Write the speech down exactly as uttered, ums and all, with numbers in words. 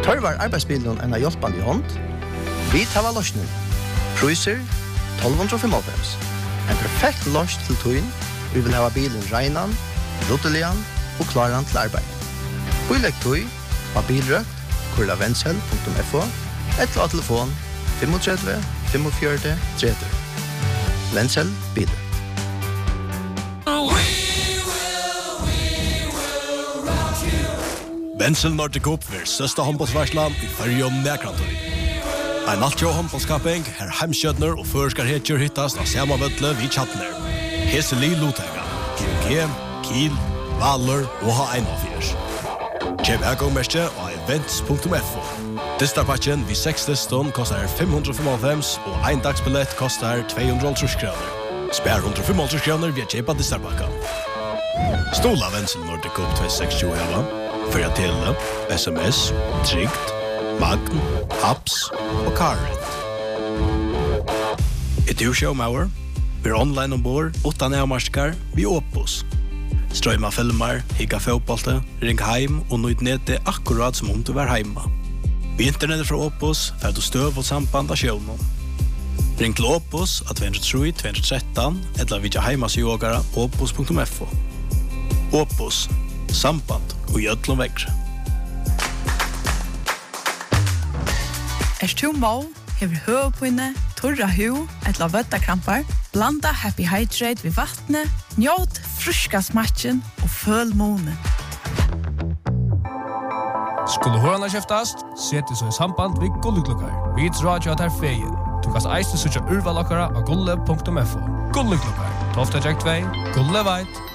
Tørvar arbeidsbilen en av hjelpende hånd. Vi tar løsning. Priser tolv fem. En perfekt løs til tøyen. Vi vil ha bilen regnan, ruttelian og klaran til arbeid. Bilegg tøy av bilrøkt, kurla vensel punktum f o, eller av telefon tre fem fem fire tre tre. Vensel bilrøkt. Vensel Nordic Cup er største håndbollsvarslan i Färjön Näkrantøy. En altjå håndbollskaping, her heimskjøtner og førskar hetjer hittast av samme vødle vid Chatner. Heseli Lotega, G G, Kiel, Valur og H einogfjørs. Kjøp her og events punktum f o. Distarpatchen vid seks liston kostar fem hundre fem og ein dagsbillett kostar to hundre kroner. Spær hundre fem kroner via kjøpa Distarpakka. Stola Vensel Nordic Cup to seks tjue heva. Fyrja tele, sms, trygt, magn, apps og karret. I du showmauer, vi er online ombord, utan nærmarskar, vi Opus. Strøyma filmer, higga fotbollte, ring heim og nøyd nete akkurat som om du var heima. Vi internettet fra Opus, fer du støv og samband av shownon. Ring til Opus av to tre tre to one tre eller vidja heimas i ågara opus punktum f o. Opus, samband og gjødlom vekkre. Er du må, hever høvepinne, torra hu, etla vøttakrampar, blanda Happy Hydrate ved vattnet, njåt fruska smatchen og føl måne. Skulle hørna kjeftast, seti så i samband vid Gulleklokkar. Vi drar jo at her feien. Du kan eiste sutja urvalokkara av gulle punktum f o. Gulleklokkar, tolv to, Gulle veit.